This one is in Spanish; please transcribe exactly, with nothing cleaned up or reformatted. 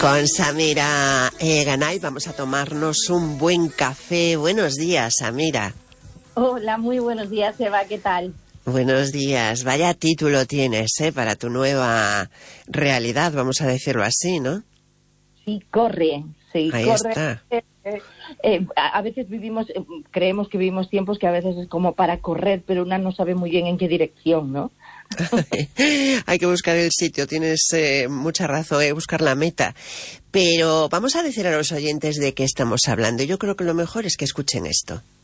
Con Samira eh, Ganay vamos a tomarnos un buen café. Buenos días, Samira. Hola, muy buenos días, Eva, ¿qué tal? Buenos días. Vaya título tienes, ¿eh? Para tu nueva realidad, vamos a decirlo así, ¿no? Sí, corre, sí, Ahí corre. está. Eh, eh, eh, a, a veces vivimos, eh, creemos que vivimos tiempos que a veces es como para correr, pero una no sabe muy bien en qué dirección, ¿no? Hay que buscar el sitio, tienes eh, mucha razón, eh, buscar la meta. Pero vamos a decir a los oyentes de qué estamos hablando. Yo creo que lo mejor es que escuchen esto.